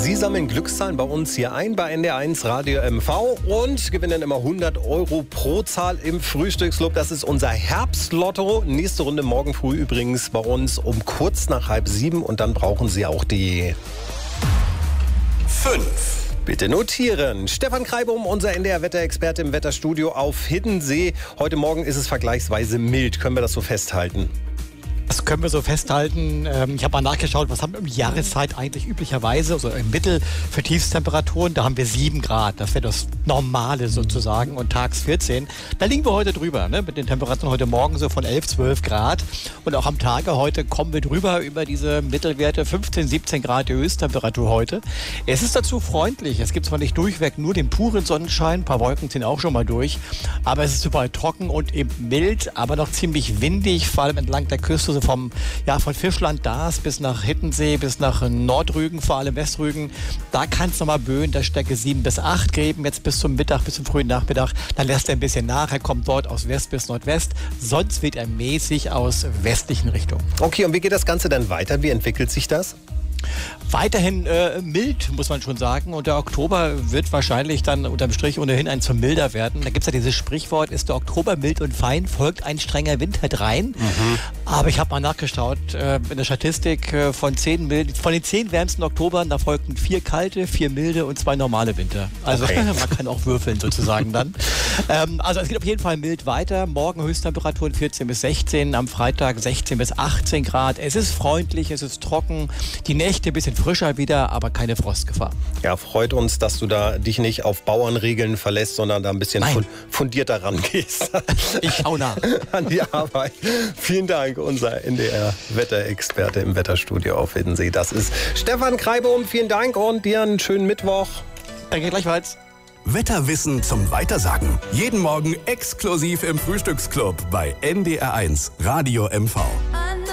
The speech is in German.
Sie sammeln Glückszahlen bei uns hier ein bei NDR1 Radio MV und gewinnen immer 100 € pro Zahl im Frühstücksclub. Das ist unser Herbstlotto. Nächste Runde morgen früh übrigens bei uns um kurz nach 6:30 und dann brauchen Sie auch die 5. Bitte notieren. Stefan Kreibum, unser NDR-Wetterexperte im Wetterstudio auf Hiddensee. Heute Morgen ist es vergleichsweise mild. Können wir das so festhalten? Das können wir so festhalten. Ich habe mal nachgeschaut, was haben wir um die Jahreszeit eigentlich üblicherweise, also im Mittel für Tiefstemperaturen, da haben wir 7 Grad. Das wäre das Normale sozusagen und tags 14. Da liegen wir heute drüber, ne? Mit den Temperaturen heute Morgen so von 11, 12 Grad. Und auch am Tage heute kommen wir drüber über diese Mittelwerte, 15, 17 Grad die Höchsttemperatur heute. Es ist dazu freundlich. Es gibt zwar nicht durchweg nur den puren Sonnenschein, ein paar Wolken ziehen auch schon mal durch, aber es ist überall trocken und eben mild, aber noch ziemlich windig, vor allem entlang der Küste, von Fischland-Dars bis nach Hiddensee, bis nach Nordrügen, vor allem Westrügen. Da kann es nochmal böen, da Stärke 7 bis 8 geben, jetzt bis zum Mittag, bis zum frühen Nachmittag. Dann lässt er ein bisschen nach, er kommt dort aus West bis Nordwest. Sonst weht er mäßig aus westlichen Richtungen. Okay, und wie geht das Ganze dann weiter? Wie entwickelt sich das? Weiterhin mild, muss man schon sagen. Und der Oktober wird wahrscheinlich dann unterm Strich ohnehin ein zum milder werden. Da gibt es ja dieses Sprichwort, ist der Oktober mild und fein, folgt ein strenger Winter drein. Aber ich habe mal nachgeschaut, in der Statistik von den 10 wärmsten Oktobern, da folgten 4 kalte, 4 milde und 2 normale Winter. Also okay. Man kann auch würfeln sozusagen dann. Also es geht auf jeden Fall mild weiter. Morgen Höchsttemperaturen 14 bis 16, am Freitag 16 bis 18 Grad. Es ist freundlich, es ist trocken. Die Nächte ein bisschen frischer wieder, aber keine Frostgefahr. Ja, freut uns, dass du da dich nicht auf Bauernregeln verlässt, sondern da ein bisschen fundierter rangehst. Ich schau nach. An die Arbeit. Vielen Dank, unser NDR-Wetterexperte im Wetterstudio auf Hiddensee. Das ist Stefan Kreibum. Vielen Dank und dir einen schönen Mittwoch. Danke gleichfalls. Wetterwissen zum Weitersagen. Jeden Morgen exklusiv im Frühstücksclub bei NDR1 Radio MV.